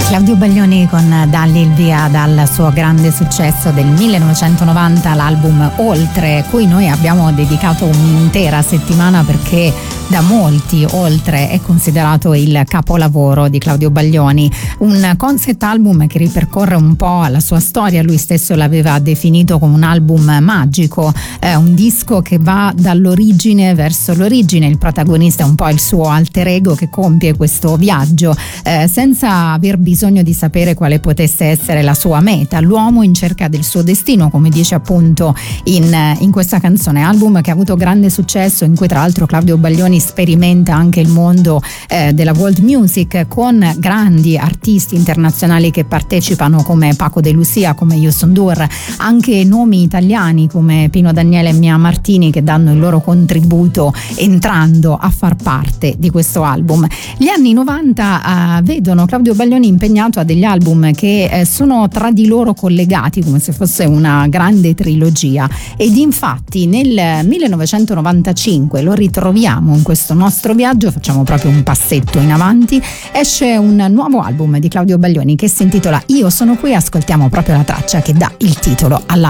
Claudio Baglioni con Dalli il via dal suo grande successo del 1990, l'album Oltre, cui noi abbiamo dedicato un'intera settimana perché da molti Oltre è considerato il capolavoro di Claudio Baglioni, un concept album che ripercorre un po' la sua storia. Lui stesso l'aveva definito come un album magico, un disco che va dall'origine verso l'origine. Il protagonista è un po' il suo alter ego che compie questo viaggio senza aver bisogno di sapere quale potesse essere la sua meta, l'uomo in cerca del suo destino, come dice appunto in questa canzone. Album che ha avuto grande successo, in cui tra l'altro Claudio Baglioni sperimenta anche il mondo della world music con grandi artisti internazionali che partecipano come Paco De Lucia, come Youssou N'Dour, anche nomi italiani come Pino Daniele e Mia Martini che danno il loro contributo entrando a far parte di questo album. Gli anni 90 vedono Claudio Baglioni impegnato a degli album che sono tra di loro collegati come se fosse una grande trilogia, ed infatti nel 1995 lo ritroviamo in questo nostro viaggio, facciamo proprio un passetto in avanti, esce un nuovo album di Claudio Baglioni che si intitola Io sono qui. Ascoltiamo proprio la traccia che dà il titolo all'album.